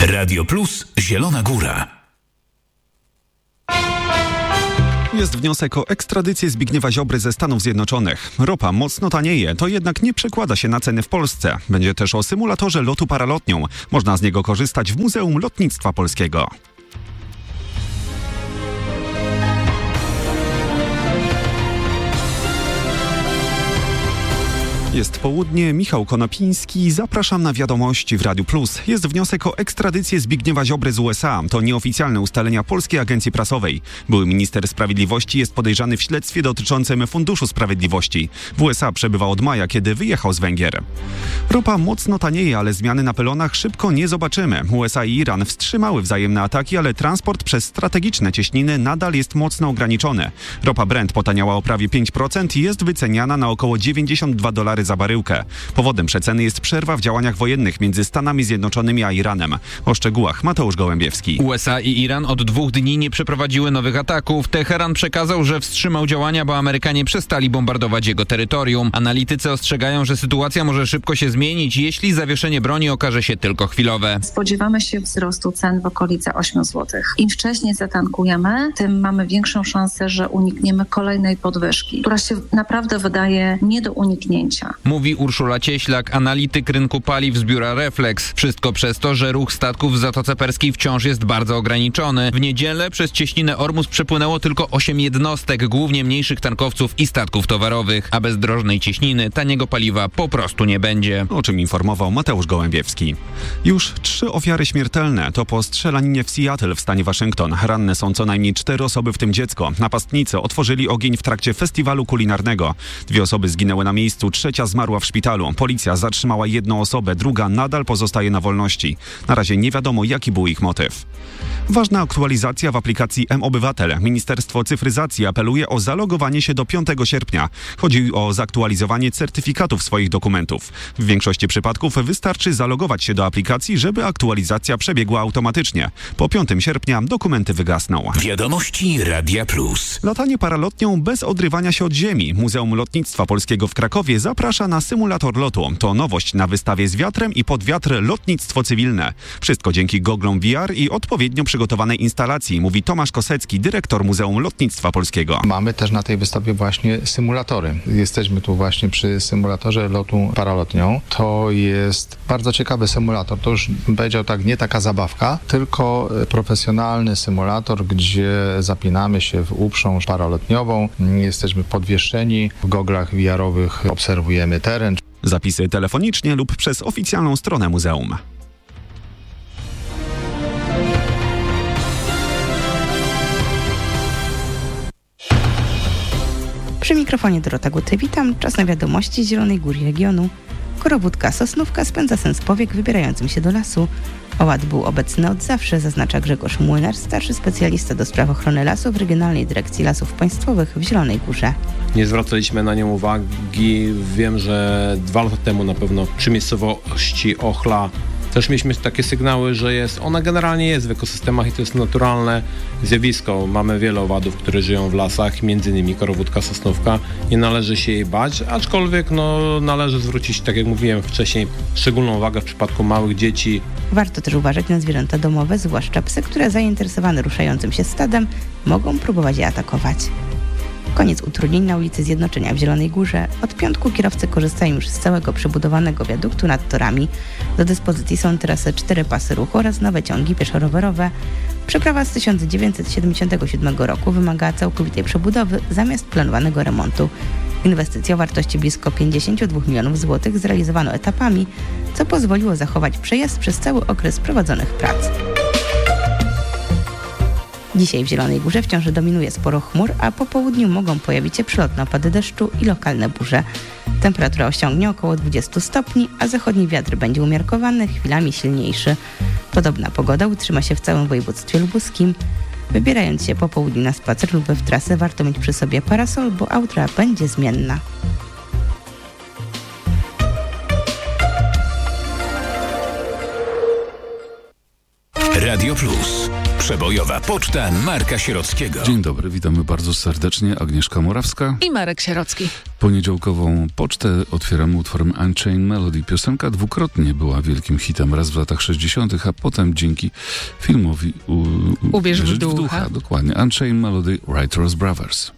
Radio Plus Zielona Góra. Jest wniosek o ekstradycję Zbigniewa Ziobry ze Stanów Zjednoczonych. Ropa mocno tanieje, to jednak nie przekłada się na ceny w Polsce. Będzie też o symulatorze lotu paralotnią. Można z niego korzystać w Muzeum Lotnictwa Polskiego. Jest południe, Michał Konopiński, zapraszam na wiadomości w Radiu Plus. Jest wniosek o ekstradycję Zbigniewa Ziobry z USA. To nieoficjalne ustalenia Polskiej Agencji Prasowej. Były minister sprawiedliwości jest podejrzany w śledztwie dotyczącym Funduszu Sprawiedliwości. W USA przebywa od maja, kiedy wyjechał z Węgier. Ropa mocno tanieje, ale zmiany na pylonach szybko nie zobaczymy. USA i Iran wstrzymały wzajemne ataki, ale transport przez strategiczne cieśniny nadal jest mocno ograniczony. Ropa Brent potaniała o prawie 5% i jest wyceniana na około $92 za baryłkę. Powodem przeceny jest przerwa w działaniach wojennych między Stanami Zjednoczonymi a Iranem. O szczegółach Mateusz Gołębiewski. USA i Iran od 2 dni nie przeprowadziły nowych ataków. Teheran przekazał, że wstrzymał działania, bo Amerykanie przestali bombardować jego terytorium. Analitycy ostrzegają, że sytuacja może szybko się zmienić, jeśli zawieszenie broni okaże się tylko chwilowe. Spodziewamy się wzrostu cen w okolice 8 zł. Im wcześniej zatankujemy, tym mamy większą szansę, że unikniemy kolejnej podwyżki, która się naprawdę wydaje nie do uniknięcia. Mówi Urszula Cieślak, analityk rynku paliw z biura Reflex. Wszystko przez to, że ruch statków w Zatoce Perskiej wciąż jest bardzo ograniczony. W niedzielę przez cieśninę Ormus przepłynęło tylko 8 jednostek, głównie mniejszych tankowców i statków towarowych. A bez drożnej cieśniny taniego paliwa po prostu nie będzie. O czym informował Mateusz Gołębiewski. Już 3 ofiary śmiertelne to po strzelaninie w Seattle w stanie Waszyngton. Ranne są co najmniej 4 osoby, w tym dziecko. Napastnicy otworzyli ogień w trakcie festiwalu kulinarnego. 2 osoby zginęły na miejscu, 3 zmarła w szpitalu. Policja zatrzymała 1 osobę, druga nadal pozostaje na wolności. Na razie nie wiadomo, jaki był ich motyw. Ważna aktualizacja w aplikacji mObywatel. Ministerstwo Cyfryzacji apeluje o zalogowanie się do 5 sierpnia. Chodzi o zaktualizowanie certyfikatów swoich dokumentów. W większości przypadków wystarczy zalogować się do aplikacji, żeby aktualizacja przebiegła automatycznie. Po 5 sierpnia dokumenty wygasną. Wiadomości Radia Plus. Latanie paralotnią bez odrywania się od ziemi. Muzeum Lotnictwa Polskiego w Krakowie zaprasza na symulator lotu. To nowość na wystawie z wiatrem i pod wiatr lotnictwo cywilne. Wszystko dzięki goglom VR i odpowiednio przygotowanej instalacji, mówi Tomasz Kosecki, dyrektor Muzeum Lotnictwa Polskiego. Mamy też na tej wystawie właśnie symulatory. Jesteśmy tu właśnie przy symulatorze lotu paralotnią. To jest bardzo ciekawy symulator. To już bym powiedział tak, nie taka zabawka, tylko profesjonalny symulator, gdzie zapinamy się w uprząż paralotniową. Jesteśmy podwieszeni w goglach VR-owych, obserwujemy teren. Zapisy telefonicznie lub przez oficjalną stronę muzeum. Przy mikrofonie Dorota Guty, witam. Czas na wiadomości z Zielonej Góry regionu. Korowódka Sosnówka spędza sen z powiek wybierającym się do lasu. Owad był obecny od zawsze, zaznacza Grzegorz Młynarz, starszy specjalista do spraw ochrony lasów w Regionalnej Dyrekcji Lasów Państwowych w Zielonej Górze. Nie zwracaliśmy na nią uwagi. Wiem, że 2 lata temu na pewno przy miejscowości Ochla też mieliśmy takie sygnały, że ona generalnie jest w ekosystemach i to jest naturalne zjawisko. Mamy wiele owadów, które żyją w lasach, między innymi korowódka sosnówka. Nie należy się jej bać, aczkolwiek należy zwrócić, tak jak mówiłem wcześniej, szczególną uwagę w przypadku małych dzieci. Warto też uważać na zwierzęta domowe, zwłaszcza psy, które zainteresowane ruszającym się stadem mogą próbować je atakować. Koniec utrudnień na ulicy Zjednoczenia w Zielonej Górze. Od piątku kierowcy korzystają już z całego przebudowanego wiaduktu nad torami. Do dyspozycji są teraz 4 pasy ruchu oraz nowe ciągi pieszo-rowerowe. Przeprawa z 1977 roku wymaga całkowitej przebudowy zamiast planowanego remontu. Inwestycja o wartości blisko 52 milionów złotych zrealizowano etapami, co pozwoliło zachować przejazd przez cały okres prowadzonych prac. Dzisiaj w Zielonej Górze wciąż dominuje sporo chmur, a po południu mogą pojawić się przelotne opady deszczu i lokalne burze. Temperatura osiągnie około 20 stopni, a zachodni wiatr będzie umiarkowany, chwilami silniejszy. Podobna pogoda utrzyma się w całym województwie lubuskim. Wybierając się po południu na spacer lub w trasę, warto mieć przy sobie parasol, bo autra będzie zmienna. Radio Plus. Przebojowa poczta Marka Sierockiego. Dzień dobry, witamy bardzo serdecznie. Agnieszka Morawska I Marek Sierocki. Poniedziałkową pocztę otwieramy utworem Unchained Melody. Piosenka dwukrotnie była wielkim hitem. Raz w latach 60., a potem dzięki filmowi Uwierz w ducha. Dokładnie. Unchained Melody, Wright Brothers.